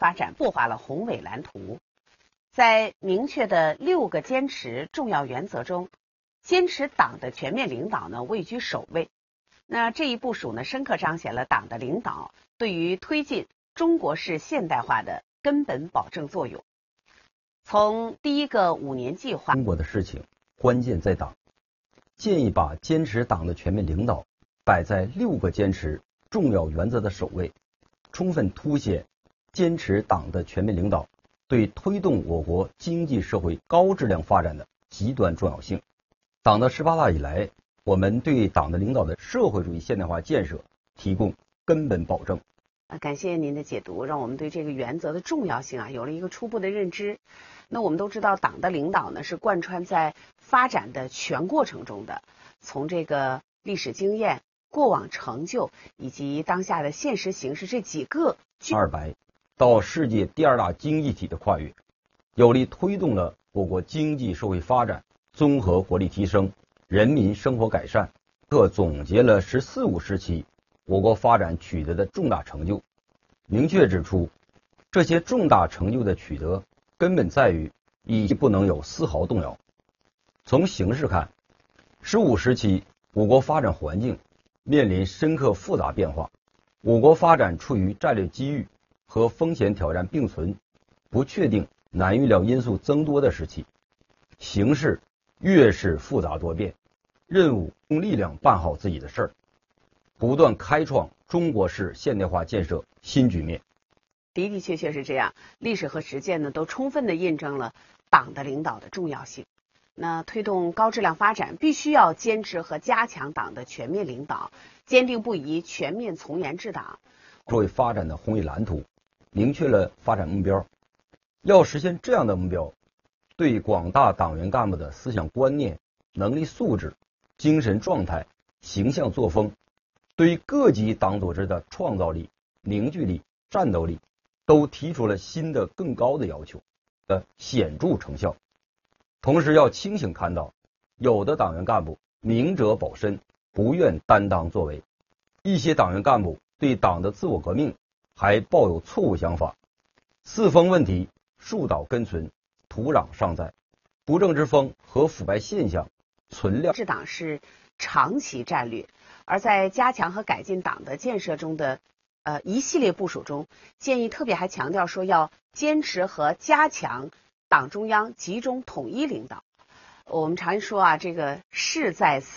发展擘画了宏伟蓝图。在明确的6个坚持重要原则中，坚持党的全面领导呢位居首位。那这一部署呢，深刻彰显了党的领导对于推进中国式现代化的根本保证作用。从第一个5年计划， 中国的事情关键在党，建议把坚持党的全面领导摆在6个坚持重要原则的首位，充分凸显坚持党的全面领导对推动我国经济社会高质量发展的极端重要性。党的18大以来，我们对党的领导的社会主义现代化建设提供根本保证。 感谢您的解读，让我们对这个原则的重要性有了一个初步的认知。那我们都知道，党的领导呢是贯穿在发展的全过程中的，从这个历史经验、过往成就以及当下的现实形势这几个 200到世界第2大经济体的跨越，有力推动了我国经济社会发展综合国力提升、人民生活改善。总结了“十四五”时期我国发展取得的重大成就，明确指出，这些重大成就的取得根本在于以及不能有丝毫动摇。从形势看，15时期我国发展环境面临深刻复杂变化，我国发展处于战略机遇和风险挑战并存、不确定难预料因素增多的时期，形势越是复杂多变，任务用力量办好自己的事儿，不断开创中国式现代化建设新局面。 的的确确是这样，历史和实践呢都充分的印证了党的领导的重要性。那推动高质量发展，必须要坚持和加强党的全面领导，坚定不移全面从严治党。 作为发展的宏伟蓝图，明确了发展目标。要实现这样的目标，对广大党员干部的思想观念、能力素质、精神状态、形象作风，对于各级党组织的创造力、凝聚力、战斗力，都提出了新的更高的要求的显著成效。同时要清醒看到，有的党员干部明哲保身，不愿担当作为；一些党员干部对党的自我革命还抱有错误想法。四风问题树倒根存，土壤尚在，不正之风和腐败现象存量。 治党是长期战略，而在加强和改进党的建设中的一系列部署中，建议特别还强调说要坚持和加强党中央集中统一领导。我们常说这个事在